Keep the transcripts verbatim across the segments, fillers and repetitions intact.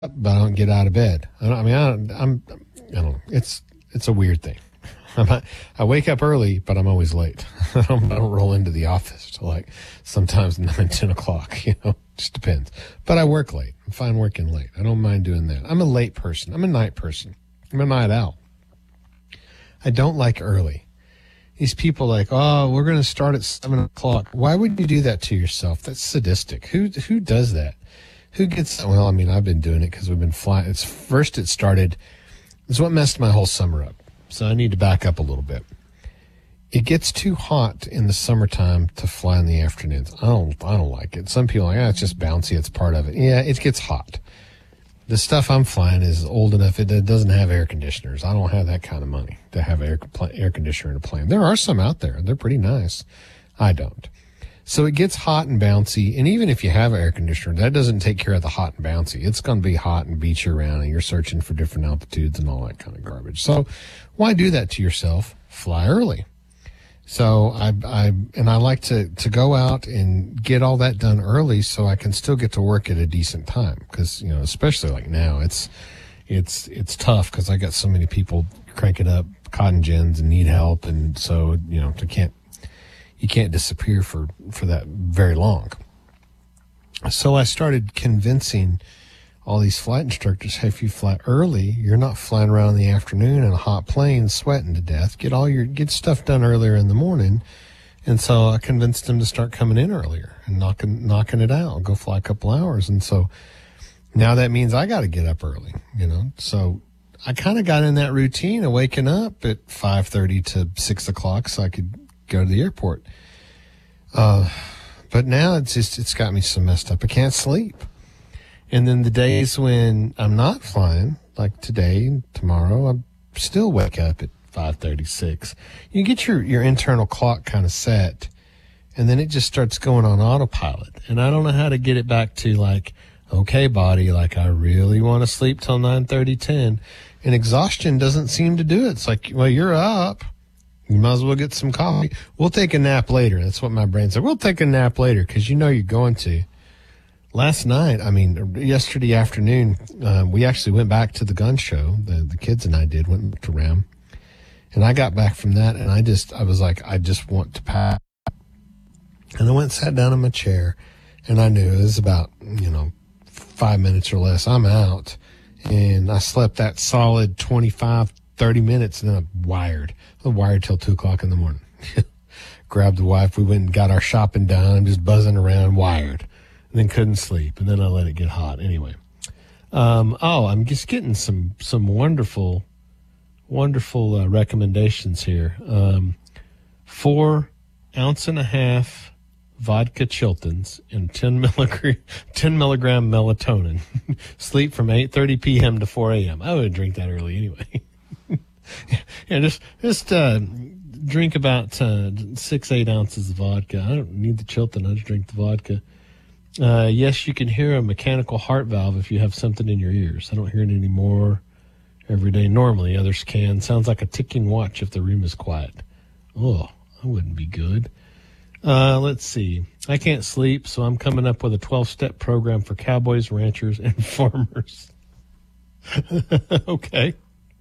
but I don't get out of bed. I, don't, I mean, I don't, I'm, I don't know. It's, it's a weird thing. I'm not, I wake up early, but I'm always late. I don't, I don't roll into the office till like sometimes nine, ten o'clock, you know, just depends. But I work late. I'm fine working late. I don't mind doing that. I'm a late person. I'm a night person. I'm a night owl. I don't like early. These people like, oh, we're going to start at seven o'clock. Why would you do that to yourself? That's sadistic. Who, who does that? Who gets, well, I mean, I've been doing it because we've been flying. It's first it started, it's what messed my whole summer up. So I need to back up a little bit. It gets too hot in the summertime to fly in the afternoons. I don't, I don't like it. Some people are like, ah, it's just bouncy. It's part of it. Yeah, it gets hot. The stuff I'm flying is old enough. It, it doesn't have air conditioners. I don't have that kind of money to have air, air conditioner in a plane. There are some out there. They're pretty nice. I don't. So it gets hot and bouncy. And even if you have an air conditioner, that doesn't take care of the hot and bouncy. It's going to be hot and beat you around, and you're searching for different altitudes and all that kind of garbage. So why do that to yourself? Fly early. So I, I, and I like to, to go out and get all that done early so I can still get to work at a decent time. Cause, you know, especially like now, it's, it's, it's tough because I got so many people cranking up cotton gins and need help. And so, you know, they can't, you can't disappear for, for that very long. So I started convincing all these flight instructors, hey, if you fly early, you're not flying around in the afternoon in a hot plane sweating to death. Get all your, get stuff done earlier in the morning. And so I convinced them to start coming in earlier and knocking, knocking it out, go fly a couple hours. And so now that means I got to get up early, you know? So I kind of got in that routine of waking up at five thirty to six o'clock so I could go to the airport. Uh, but now it's just, it's got me so messed up. I can't sleep. And then the days when I'm not flying, like today and tomorrow, I still wake up at five thirty-six. You get your, your internal clock kind of set, and then it just starts going on autopilot. And I don't know how to get it back to like, okay, body, like I really want to sleep till nine thirty, ten. And exhaustion doesn't seem to do it. It's like, well, you're up. You might as well get some coffee. We'll take a nap later. That's what my brain said. We'll take a nap later because you know you're going to. Last night, I mean, yesterday afternoon, uh, we actually went back to the gun show. The, the kids and I did, went to Ram. And I got back from that, and I just, I was like, I just want to pass. And I went and sat down in my chair, and I knew it was about, you know, five minutes or less. I'm out. And I slept that solid twenty-five, thirty minutes, and then I wired. I wired till two o'clock in the morning. Grabbed the wife. We went and got our shopping done. I'm just buzzing around, wired. And then couldn't sleep, and then I let it get hot. Anyway, um, oh, I'm just getting some some wonderful, wonderful uh, recommendations here. Um, four ounce and a half vodka Chiltons and ten milligram ten milligram melatonin. Sleep from eight thirty p.m. to four a.m. I would drink that early anyway. Yeah, just just uh, drink about uh, six eight ounces of vodka. I don't need the Chilton. I just drink the vodka. Uh, yes, you can hear a mechanical heart valve if you have something in your ears. I don't hear it anymore every day. Normally, others can. Sounds like a ticking watch if the room is quiet. Oh, that wouldn't be good. Uh, let's see. I can't sleep, so I'm coming up with a twelve-step program for cowboys, ranchers, and farmers. Okay.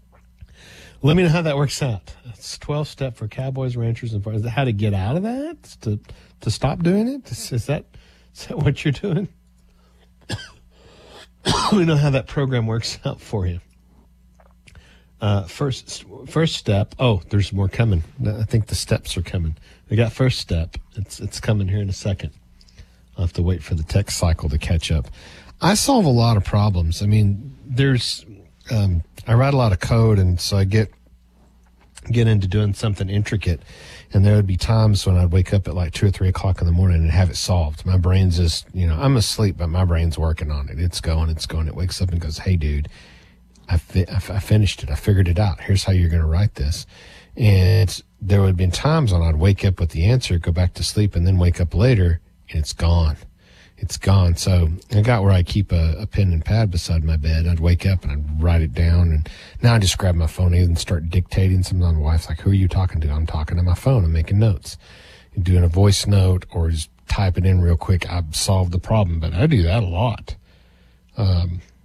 Let me know how that works out. It's twelve-step for cowboys, ranchers, and farmers. How to get out of that? To to stop doing it? Is, is that... Is that what you're doing? We know how that program works out for you. Uh, first, first step. Oh, there's more coming. I think the steps are coming. We got first step. It's it's coming here in a second. I'll have to wait for the text cycle to catch up. I solve a lot of problems. I mean, there's. Um, I write a lot of code, and so I get get into doing something intricate. And there would be times when I'd wake up at like two or three o'clock in the morning and have it solved. My brain's just, you know, I'm asleep, but my brain's working on it. It's going, it's going. It wakes up and goes, hey, dude, I, fi- I, f- I finished it. I figured it out. Here's how you're going to write this. And there would have been times when I'd wake up with the answer, go back to sleep, and then wake up later, and it's gone. It's gone. So I got where I keep a, a pen and pad beside my bed. I'd wake up and I'd write it down. And now I just grab my phone and start dictating. Sometimes my wife's like, who are you talking to? I'm talking to my phone. I'm making notes. And doing a voice note or just type it in real quick. I've solved the problem. But I do that a lot. Um,